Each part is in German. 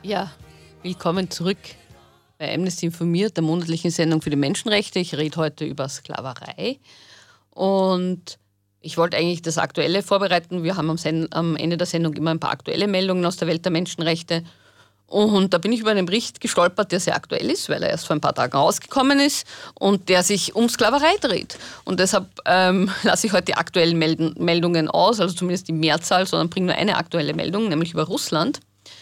Ja, willkommen zurück bei Amnesty informiert, der monatlichen Sendung für die Menschenrechte. Ich rede heute über Sklaverei und ich wollte eigentlich das Aktuelle vorbereiten. Wir haben am Ende der Sendung immer ein paar aktuelle Meldungen aus der Welt der Menschenrechte. Und da bin ich über einen Bericht gestolpert, der sehr aktuell ist, weil er erst vor ein paar Tagen rausgekommen ist und der sich um Sklaverei dreht. Und deshalb lasse ich heute die aktuellen Meldungen aus, also zumindest die Mehrzahl, sondern bringe nur eine aktuelle Meldung, nämlich über Russland.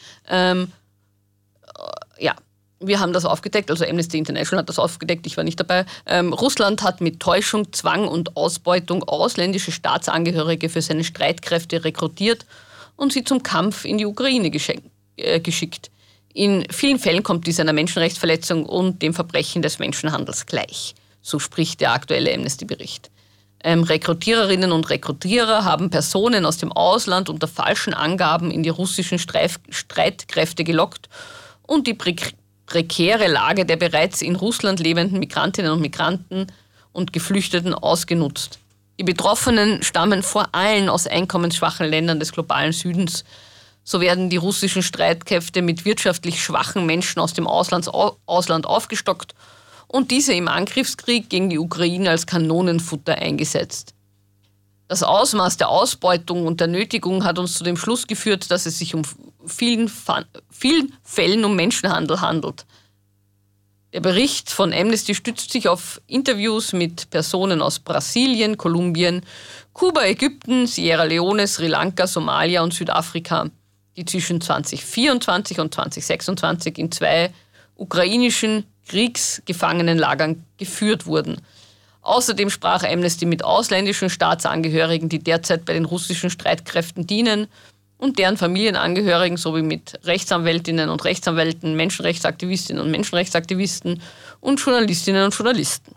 Wir haben das aufgedeckt, also Amnesty International hat das aufgedeckt, ich war nicht dabei. Russland hat mit Täuschung, Zwang und Ausbeutung ausländische Staatsangehörige für seine Streitkräfte rekrutiert und sie zum Kampf in die Ukraine geschickt. In vielen Fällen kommt dies einer Menschenrechtsverletzung und dem Verbrechen des Menschenhandels gleich. So spricht der aktuelle Amnesty-Bericht. Rekrutiererinnen und Rekrutierer haben Personen aus dem Ausland unter falschen Angaben in die russischen Streitkräfte gelockt und die prekäre Lage der bereits in Russland lebenden Migrantinnen und Migranten und Geflüchteten ausgenutzt. Die Betroffenen stammen vor allem aus einkommensschwachen Ländern des globalen Südens. So werden die russischen Streitkräfte mit wirtschaftlich schwachen Menschen aus dem Ausland aufgestockt und diese im Angriffskrieg gegen die Ukraine als Kanonenfutter eingesetzt. Das Ausmaß der Ausbeutung und der Nötigung hat uns zu dem Schluss geführt, dass es sich in vielen Fällen um Menschenhandel handelt. Der Bericht von Amnesty stützt sich auf Interviews mit Personen aus Brasilien, Kolumbien, Kuba, Ägypten, Sierra Leone, Sri Lanka, Somalia und Südafrika, die zwischen 2024 und 2026 in 2 ukrainischen Kriegsgefangenenlagern geführt wurden. Außerdem sprach Amnesty mit ausländischen Staatsangehörigen, die derzeit bei den russischen Streitkräften dienen, und deren Familienangehörigen sowie mit Rechtsanwältinnen und Rechtsanwälten, Menschenrechtsaktivistinnen und Menschenrechtsaktivisten und Journalistinnen und Journalisten.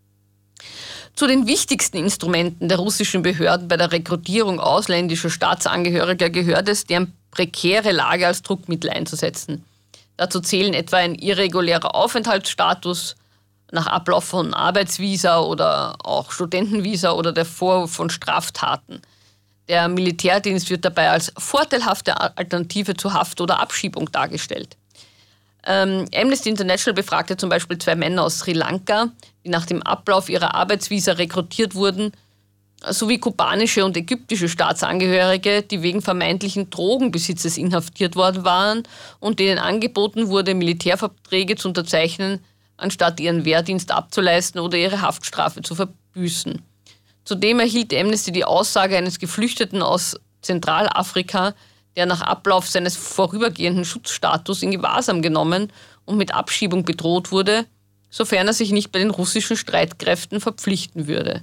Zu den wichtigsten Instrumenten der russischen Behörden bei der Rekrutierung ausländischer Staatsangehöriger gehört es, deren prekäre Lage als Druckmittel einzusetzen. Dazu zählen etwa ein irregulärer Aufenthaltsstatus nach Ablauf von Arbeitsvisa oder auch Studentenvisa oder der Vorwurf von Straftaten. Der Militärdienst wird dabei als vorteilhafte Alternative zu Haft oder Abschiebung dargestellt. Amnesty International befragte zum Beispiel 2 Männer aus Sri Lanka, die nach dem Ablauf ihrer Arbeitsvisa rekrutiert wurden, sowie kubanische und ägyptische Staatsangehörige, die wegen vermeintlichen Drogenbesitzes inhaftiert worden waren und denen angeboten wurde, Militärverträge zu unterzeichnen, anstatt ihren Wehrdienst abzuleisten oder ihre Haftstrafe zu verbüßen. Zudem erhielt Amnesty die Aussage eines Geflüchteten aus Zentralafrika, der nach Ablauf seines vorübergehenden Schutzstatus in Gewahrsam genommen und mit Abschiebung bedroht wurde, sofern er sich nicht bei den russischen Streitkräften verpflichten würde.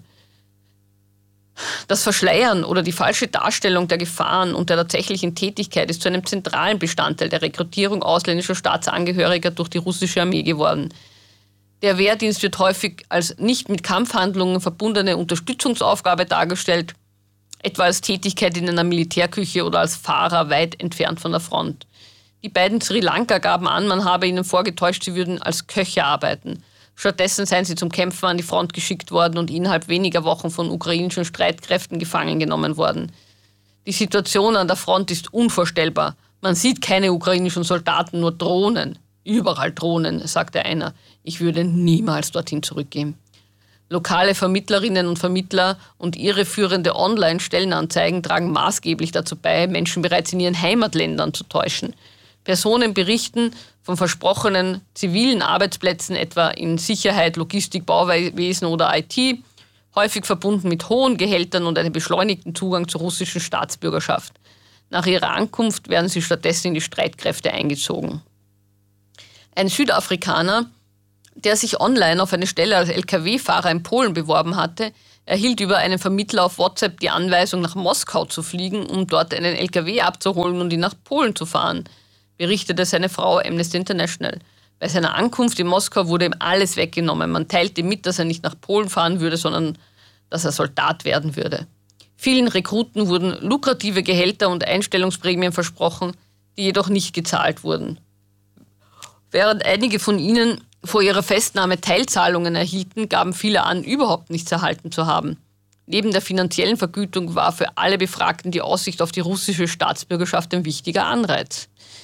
Das Verschleiern oder die falsche Darstellung der Gefahren und der tatsächlichen Tätigkeit ist zu einem zentralen Bestandteil der Rekrutierung ausländischer Staatsangehöriger durch die russische Armee geworden. Der Wehrdienst wird häufig als nicht mit Kampfhandlungen verbundene Unterstützungsaufgabe dargestellt, etwa als Tätigkeit in einer Militärküche oder als Fahrer weit entfernt von der Front. Die beiden Sri Lanka gaben an, man habe ihnen vorgetäuscht, sie würden als Köche arbeiten. Stattdessen seien sie zum Kämpfen an die Front geschickt worden und innerhalb weniger Wochen von ukrainischen Streitkräften gefangen genommen worden. Die Situation an der Front ist unvorstellbar. Man sieht keine ukrainischen Soldaten, nur Drohnen. Überall Drohnen, sagte einer. Ich würde niemals dorthin zurückgehen. Lokale Vermittlerinnen und Vermittler und irreführende Online-Stellenanzeigen tragen maßgeblich dazu bei, Menschen bereits in ihren Heimatländern zu täuschen. Personen berichten von versprochenen zivilen Arbeitsplätzen, etwa in Sicherheit, Logistik, Bauwesen oder IT, häufig verbunden mit hohen Gehältern und einem beschleunigten Zugang zur russischen Staatsbürgerschaft. Nach ihrer Ankunft werden sie stattdessen in die Streitkräfte eingezogen. Ein Südafrikaner, der sich online auf eine Stelle als Lkw-Fahrer in Polen beworben hatte, erhielt über einen Vermittler auf WhatsApp die Anweisung, nach Moskau zu fliegen, um dort einen Lkw abzuholen und ihn nach Polen zu fahren, berichtete seine Frau Amnesty International. Bei seiner Ankunft in Moskau wurde ihm alles weggenommen. Man teilte mit, dass er nicht nach Polen fahren würde, sondern dass er Soldat werden würde. Vielen Rekruten wurden lukrative Gehälter und Einstellungsprämien versprochen, die jedoch nicht gezahlt wurden. Während einige von ihnen vor ihrer Festnahme Teilzahlungen erhielten, gaben viele an, überhaupt nichts erhalten zu haben. Neben der finanziellen Vergütung war für alle Befragten die Aussicht auf die russische Staatsbürgerschaft ein wichtiger Anreiz.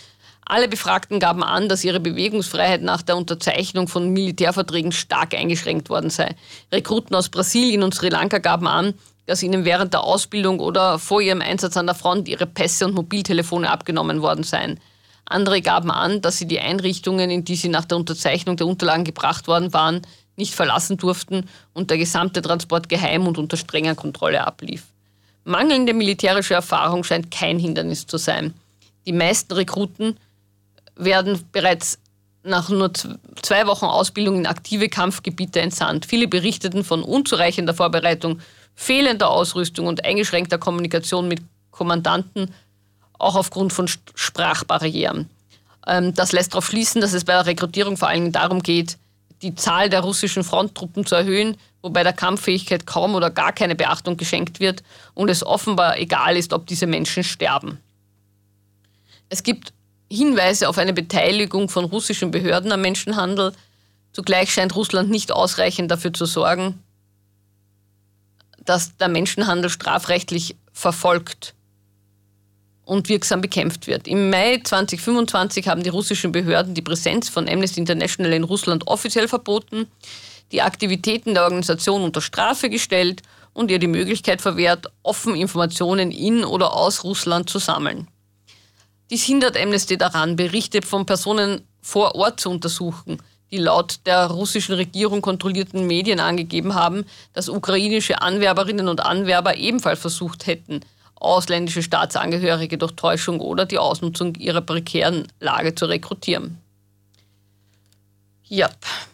Alle Befragten gaben an, dass ihre Bewegungsfreiheit nach der Unterzeichnung von Militärverträgen stark eingeschränkt worden sei. Rekruten aus Brasilien und Sri Lanka gaben an, dass ihnen während der Ausbildung oder vor ihrem Einsatz an der Front ihre Pässe und Mobiltelefone abgenommen worden seien. Andere gaben an, dass sie die Einrichtungen, in die sie nach der Unterzeichnung der Unterlagen gebracht worden waren, nicht verlassen durften und der gesamte Transport geheim und unter strenger Kontrolle ablief. Mangelnde militärische Erfahrung scheint kein Hindernis zu sein. Die meisten Rekruten werden bereits nach nur 2 Wochen Ausbildung in aktive Kampfgebiete entsandt. Viele berichteten von unzureichender Vorbereitung, fehlender Ausrüstung und eingeschränkter Kommunikation mit Kommandanten, auch aufgrund von Sprachbarrieren. Das lässt darauf schließen, dass es bei der Rekrutierung vor allem darum geht, die Zahl der russischen Fronttruppen zu erhöhen, wobei der Kampffähigkeit kaum oder gar keine Beachtung geschenkt wird und es offenbar egal ist, ob diese Menschen sterben. Es gibt Hinweise auf eine Beteiligung von russischen Behörden am Menschenhandel. Zugleich scheint Russland nicht ausreichend dafür zu sorgen, dass der Menschenhandel strafrechtlich verfolgt und wirksam bekämpft wird. Im Mai 2025 haben die russischen Behörden die Präsenz von Amnesty International in Russland offiziell verboten, die Aktivitäten der Organisation unter Strafe gestellt und ihr die Möglichkeit verwehrt, offen Informationen in oder aus Russland zu sammeln. Dies hindert Amnesty daran, Berichte von Personen vor Ort zu untersuchen, die laut der russischen Regierung kontrollierten Medien angegeben haben, dass ukrainische Anwerberinnen und Anwerber ebenfalls versucht hätten, ausländische Staatsangehörige durch Täuschung oder die Ausnutzung ihrer prekären Lage zu rekrutieren. Ja.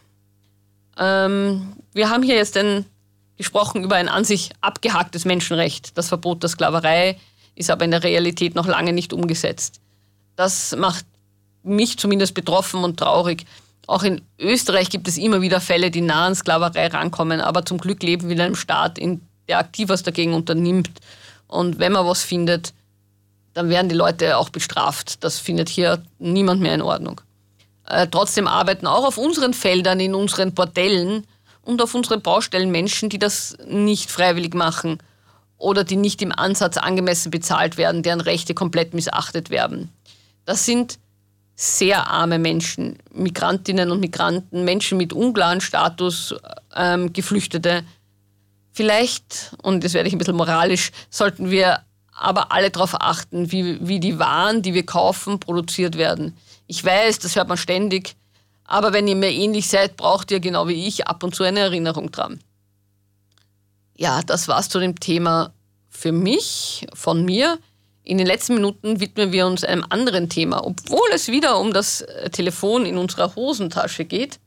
Wir haben hier jetzt gesprochen über ein an sich abgehacktes Menschenrecht. Das Verbot der Sklaverei ist aber in der Realität noch lange nicht umgesetzt. Das macht mich zumindest betroffen und traurig. Auch in Österreich gibt es immer wieder Fälle, die nah an Sklaverei rankommen, aber zum Glück leben wir in einem Staat, der aktiv was dagegen unternimmt. Und wenn man was findet, dann werden die Leute auch bestraft. Das findet hier niemand mehr in Ordnung. Trotzdem arbeiten auch auf unseren Feldern, in unseren Bordellen und auf unseren Baustellen Menschen, die das nicht freiwillig machen oder die nicht im Ansatz angemessen bezahlt werden, deren Rechte komplett missachtet werden. Das sind sehr arme Menschen, Migrantinnen und Migranten, Menschen mit unklaren Status, Geflüchtete. Vielleicht, und das werde ich ein bisschen moralisch, sollten wir aber alle darauf achten, wie die Waren, die wir kaufen, produziert werden. Ich weiß, das hört man ständig, aber wenn ihr mir ähnlich seid, braucht ihr genau wie ich ab und zu eine Erinnerung dran. Ja, das war's zu dem Thema von mir. In den letzten Minuten widmen wir uns einem anderen Thema, obwohl es wieder um das Telefon in unserer Hosentasche geht.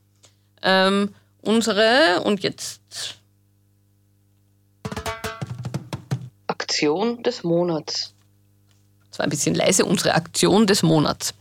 Und jetzt Aktion des Monats. Das war ein bisschen leise, unsere Aktion des Monats.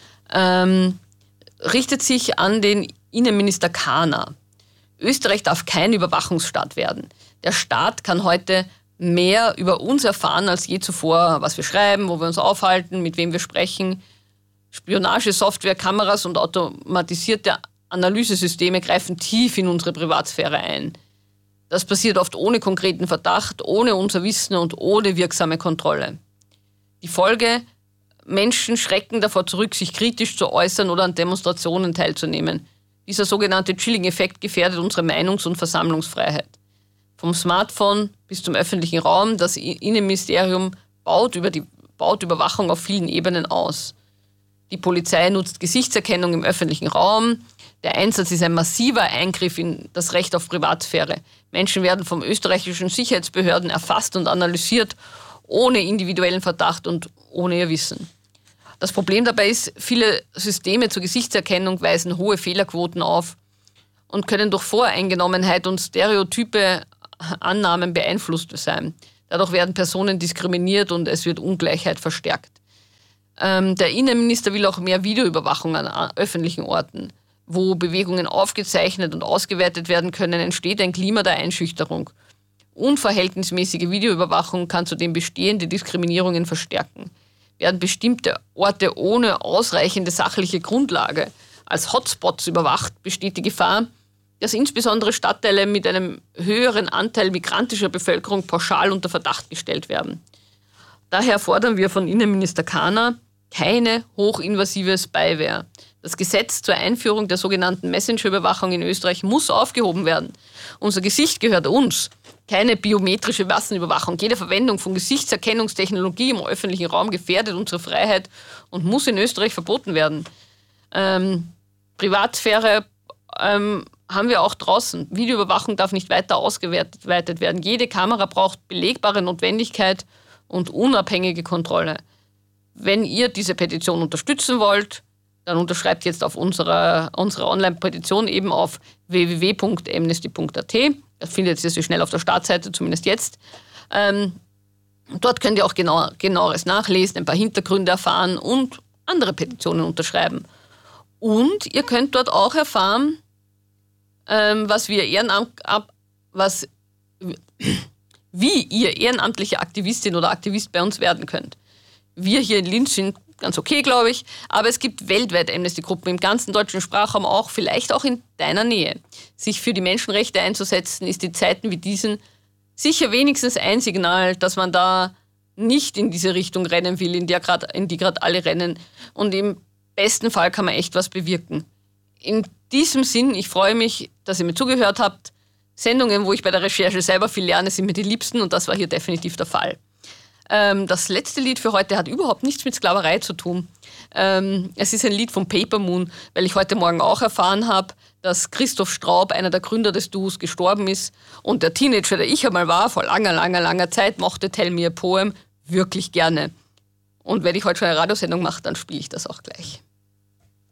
Richtet sich an den Innenminister Kahner. Österreich darf kein Überwachungsstaat werden. Der Staat kann heute mehr über uns erfahren als je zuvor, was wir schreiben, wo wir uns aufhalten, mit wem wir sprechen. Spionagesoftware, Kameras und automatisierte Analysesysteme greifen tief in unsere Privatsphäre ein. Das passiert oft ohne konkreten Verdacht, ohne unser Wissen und ohne wirksame Kontrolle. Die Folge: Menschen schrecken davor zurück, sich kritisch zu äußern oder an Demonstrationen teilzunehmen. Dieser sogenannte Chilling-Effekt gefährdet unsere Meinungs- und Versammlungsfreiheit. Vom Smartphone bis zum öffentlichen Raum, das Innenministerium baut Überwachung auf vielen Ebenen aus. Die Polizei nutzt Gesichtserkennung im öffentlichen Raum. Der Einsatz ist ein massiver Eingriff in das Recht auf Privatsphäre. Menschen werden von österreichischen Sicherheitsbehörden erfasst und analysiert, ohne individuellen Verdacht und ohne ihr Wissen. Das Problem dabei ist, viele Systeme zur Gesichtserkennung weisen hohe Fehlerquoten auf und können durch Voreingenommenheit und stereotype Annahmen beeinflusst sein. Dadurch werden Personen diskriminiert und es wird Ungleichheit verstärkt. Der Innenminister will auch mehr Videoüberwachung an öffentlichen Orten. Wo Bewegungen aufgezeichnet und ausgewertet werden können, entsteht ein Klima der Einschüchterung. Unverhältnismäßige Videoüberwachung kann zudem bestehende Diskriminierungen verstärken. Werden bestimmte Orte ohne ausreichende sachliche Grundlage als Hotspots überwacht, besteht die Gefahr, dass insbesondere Stadtteile mit einem höheren Anteil migrantischer Bevölkerung pauschal unter Verdacht gestellt werden. Daher fordern wir von Innenminister Kahner, keine hochinvasive Spyware. Das Gesetz zur Einführung der sogenannten Messenger-Überwachung in Österreich muss aufgehoben werden. Unser Gesicht gehört uns. Keine biometrische Massenüberwachung. Jede Verwendung von Gesichtserkennungstechnologie im öffentlichen Raum gefährdet unsere Freiheit und muss in Österreich verboten werden. Privatsphäre haben wir auch draußen. Videoüberwachung darf nicht weiter ausgeweitet werden. Jede Kamera braucht belegbare Notwendigkeit und unabhängige Kontrolle. Wenn ihr diese Petition unterstützen wollt, dann unterschreibt jetzt auf unsere Online-Petition eben auf www.amnesty.at. Das findet ihr sehr schnell auf der Startseite, zumindest jetzt. Dort könnt ihr auch genaueres nachlesen, ein paar Hintergründe erfahren und andere Petitionen unterschreiben. Und ihr könnt dort auch erfahren, wie ihr ehrenamtliche Aktivistin oder Aktivist bei uns werden könnt. Wir hier in Linz sind ganz okay, glaube ich, aber es gibt weltweit Amnesty-Gruppen im ganzen deutschen Sprachraum auch, vielleicht auch in deiner Nähe. Sich für die Menschenrechte einzusetzen, ist in Zeiten wie diesen sicher wenigstens ein Signal, dass man da nicht in diese Richtung rennen will, in die gerade alle rennen. Und im besten Fall kann man echt was bewirken. In diesem Sinn, ich freue mich, dass ihr mir zugehört habt. Sendungen, wo ich bei der Recherche selber viel lerne, sind mir die liebsten und das war hier definitiv der Fall. Das letzte Lied für heute hat überhaupt nichts mit Sklaverei zu tun. Es ist ein Lied von Paper Moon, weil ich heute Morgen auch erfahren habe, dass Christoph Straub, einer der Gründer des Duos, gestorben ist. Und der Teenager, der ich einmal war, vor langer Zeit, mochte Tell Me a Poem wirklich gerne. Und wenn ich heute schon eine Radiosendung mache, dann spiele ich das auch gleich.